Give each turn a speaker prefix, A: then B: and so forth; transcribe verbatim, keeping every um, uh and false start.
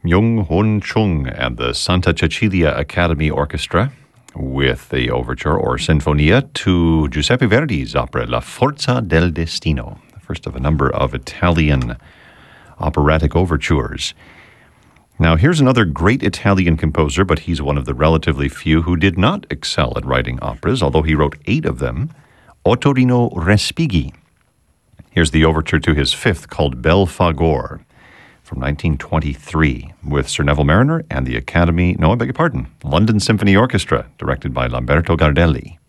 A: Myung-Hoon Chung and the Santa Cecilia Academy Orchestra with the overture or sinfonia to Giuseppe Verdi's opera La Forza del Destino, the first of a number of Italian operatic overtures. Now, here's another great Italian composer, but he's one of the relatively few who did not excel at writing operas, although he wrote eight of them, Ottorino Respighi. Here's the overture to his fifth, called Belphegor, from nineteen twenty-three, with Sir Neville Marriner and the Academy, no, I beg your pardon, London Symphony Orchestra, directed by Lamberto Gardelli.